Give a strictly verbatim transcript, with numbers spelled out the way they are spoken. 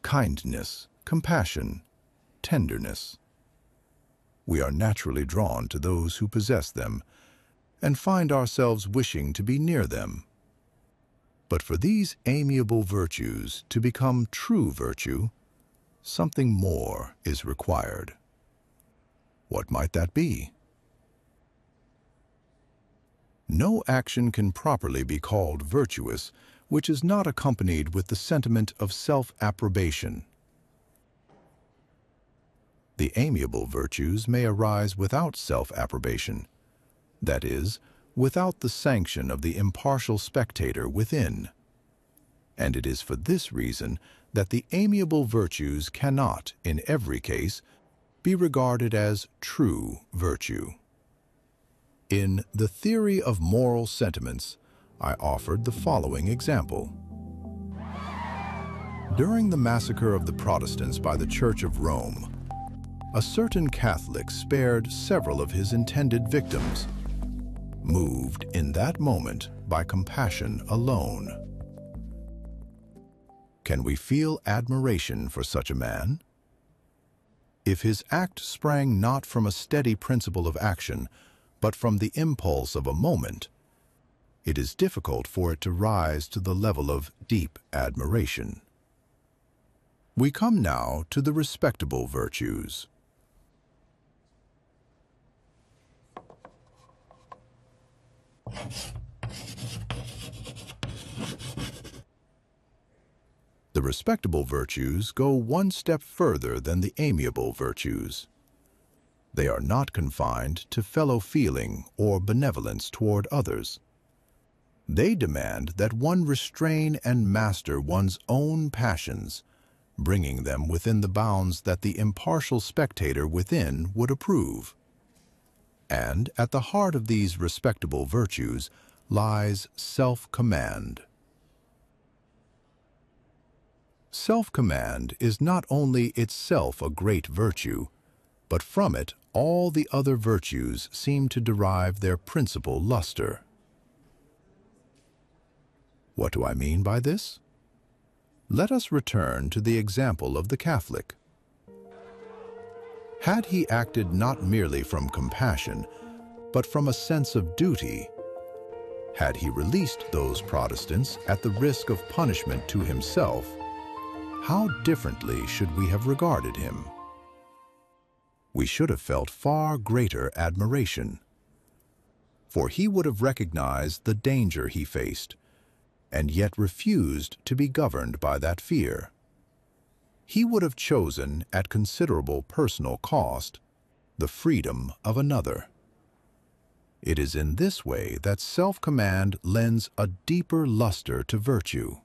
kindness, compassion, tenderness. We are naturally drawn to those who possess them and find ourselves wishing to be near them. But for these amiable virtues to become true virtue, something more is required. What might that be? No action can properly be called virtuous which is not accompanied with the sentiment of self-approbation. The amiable virtues may arise without self-approbation, that is, without the sanction of the impartial spectator within. And it is for this reason that the amiable virtues cannot, in every case, be regarded as true virtue. In The Theory of Moral Sentiments, I offered the following example. During the massacre of the Protestants by the Church of Rome, a certain Catholic spared several of his intended victims, moved in that moment by compassion alone. Can we feel admiration for such a man? If his act sprang not from a steady principle of action, but from the impulse of a moment, it is difficult for it to rise to the level of deep admiration. We come now to the respectable virtues. The respectable virtues go one step further than the amiable virtues. They are not confined to fellow feeling or benevolence toward others. They demand that one restrain and master one's own passions, bringing them within the bounds that the impartial spectator within would approve. And at the heart of these respectable virtues lies self-command. Self-command is not only itself a great virtue, but from it all the other virtues seem to derive their principal luster. What do I mean by this? Let us return to the example of the Catholic. Had he acted not merely from compassion, but from a sense of duty, had he released those Protestants at the risk of punishment to himself, how differently should we have regarded him? We should have felt far greater admiration, for he would have recognized the danger he faced, and yet refused to be governed by that fear. He would have chosen, at considerable personal cost, the freedom of another. It is in this way that self-command lends a deeper luster to virtue.